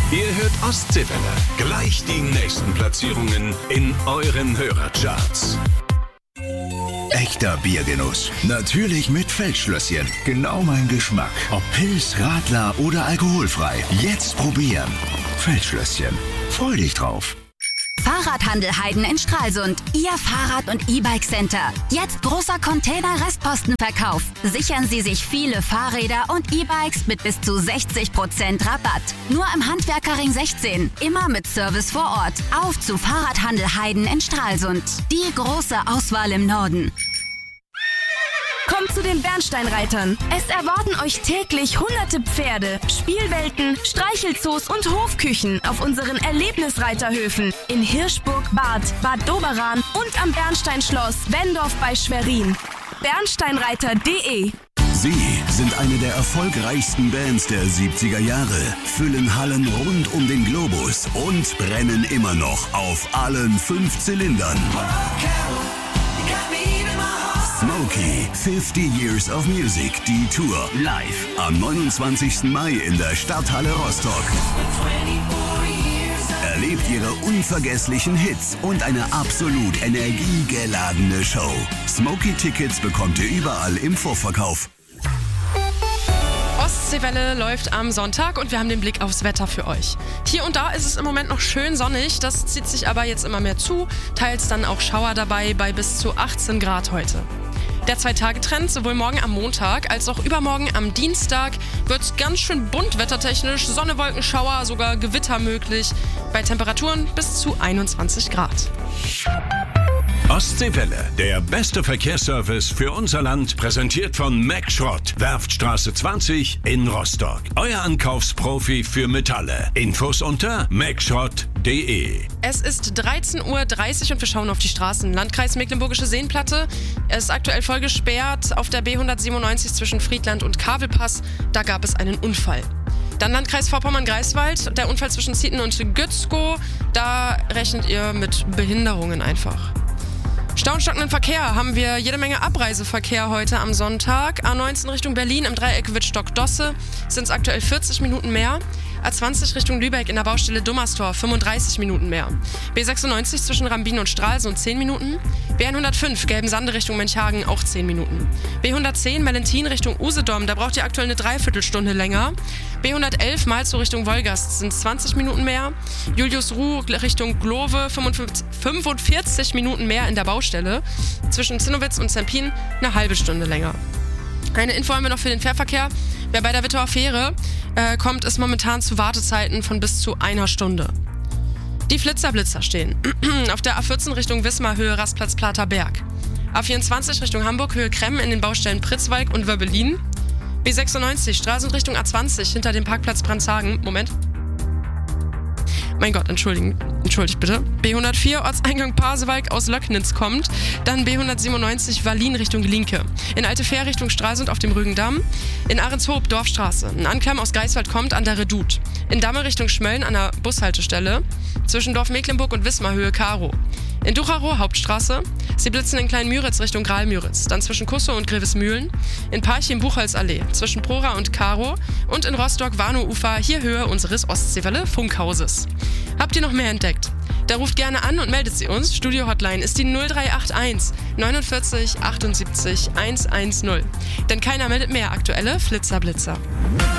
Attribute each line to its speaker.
Speaker 1: Ihr hört Ostseewelle. Gleich die nächsten Platzierungen in euren Hörercharts.
Speaker 2: Echter Biergenuss. Natürlich mit Feldschlösschen. Genau mein Geschmack. Ob Pils, Radler oder alkoholfrei. Jetzt probieren. Feldschlösschen. Freu dich drauf.
Speaker 3: Fahrradhandel Heiden in Stralsund. Ihr Fahrrad- und E-Bike-Center. Jetzt großer Container-Restpostenverkauf. Sichern Sie sich viele Fahrräder und E-Bikes mit bis zu 60% Rabatt. Nur im Handwerkerring 16. Immer mit Service vor Ort. Auf zu Fahrradhandel Heiden in Stralsund. Die große Auswahl im Norden.
Speaker 4: Kommt zu den Bernsteinreitern. Es erwarten euch täglich hunderte Pferde, Spielwelten, Streichelzoos und Hofküchen auf unseren Erlebnisreiterhöfen in Hirschburg, Bad Doberan und am Bernsteinschloss Wendorf bei Schwerin. Bernsteinreiter.de.
Speaker 2: Sie sind eine der erfolgreichsten Bands der 70er Jahre, füllen Hallen rund um den Globus und brennen immer noch auf allen 5 Zylindern. Smokey, 50 Years of Music, die Tour, live am 29. Mai in der Stadthalle Rostock. Erlebt ihre unvergesslichen Hits und eine absolut energiegeladene Show. Smokey-Tickets bekommt ihr überall im Vorverkauf.
Speaker 5: Ostseewelle läuft am Sonntag und wir haben den Blick aufs Wetter für euch. Hier und da ist es im Moment noch schön sonnig, das zieht sich aber jetzt immer mehr zu, teils dann auch Schauer dabei bei bis zu 18 Grad heute. Der 2-Tage-Trend, sowohl morgen am Montag als auch übermorgen am Dienstag, wird ganz schön bunt wettertechnisch, Sonne, Wolken, Schauer, sogar Gewitter möglich, bei Temperaturen bis zu 21 Grad.
Speaker 1: Ostseewelle, der beste Verkehrsservice für unser Land, präsentiert von Mack Schrott, Werftstraße 20 in Rostock. Euer Ankaufsprofi für Metalle. Infos unter mackschrott.de.
Speaker 5: Es ist 13:30 Uhr und wir schauen auf die Straßen. Landkreis Mecklenburgische Seenplatte. Es ist aktuell voll gesperrt auf der B197 zwischen Friedland und Kavelpass. Da gab es einen Unfall. Dann Landkreis Vorpommern-Greifswald, der Unfall zwischen Zieten und Gützkow. Da rechnet ihr mit Behinderungen einfach. Stau und stockenden Verkehr haben wir jede Menge Abreiseverkehr heute am Sonntag. A19 Richtung Berlin im Dreieck Wittstock-Dosse sind es aktuell 40 Minuten mehr. A20 Richtung Lübeck in der Baustelle Dummerstor 35 Minuten mehr. B96 zwischen Rambin und Stralsund 10 Minuten. B105 Gelbensande Richtung Mönchhagen auch 10 Minuten. B110 Mellentin Richtung Usedom, da braucht ihr aktuell eine Dreiviertelstunde länger. B111 Malzow Richtung Wolgast sind 20 Minuten mehr. Julius-Ruh Richtung Glove 45 Minuten mehr in der Baustelle. Zwischen Zinnowitz und Zempin eine halbe Stunde länger. Eine Info haben wir noch für den Fährverkehr. Wer bei der Wittauer Fähre kommt, ist momentan zu Wartezeiten von bis zu 1 Stunde. Die Flitzer stehen. Auf der A14 Richtung Wismar Höhe Rastplatz Platerberg. A24 Richtung Hamburg Höhe Kremm in den Baustellen Pritzwalk und Wöbbelin. B96 Stralsund Richtung A20 hinter dem Parkplatz Brandhagen. Moment. Mein Gott, entschuldigt bitte. B104 Ortseingang Pasewalk aus Löcknitz kommt. Dann B197 Wallin Richtung Linke. In Altefähr Richtung Stralsund auf dem Rügendamm. In Ahrenshoop Dorfstraße. Ein Anklam aus Greifswald kommt an der Redoute. In Damme Richtung Schmölln an der Bushaltestelle. Zwischen Dorf Mecklenburg und Wismar Höhe Karo. In Ducherow Hauptstraße. Sie blitzen in Kleinmüritz Richtung Gralmüritz. Dann zwischen Kussow und Grevesmühlen. In Parchim Buchholzallee. Zwischen Prora und Karo. Und in Rostock Warnow-Ufer. Hier Höhe unseres Ostseewelle Funkhauses. Habt ihr noch mehr entdeckt? Da ruft gerne an und meldet sie uns. Studio-Hotline ist die 0381 49 78 110. Denn keiner meldet mehr aktuelle Flitzer-Blitzer.